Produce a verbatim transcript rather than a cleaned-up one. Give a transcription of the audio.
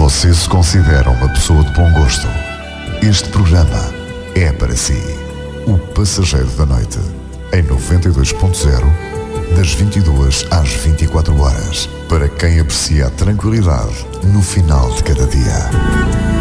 você se considera uma pessoa de bom gosto, este programa é para si. O Passageiro da Noite, em noventa e dois ponto zero, das vinte e duas às vinte e quatro horas, para quem aprecia a tranquilidade no final de cada dia.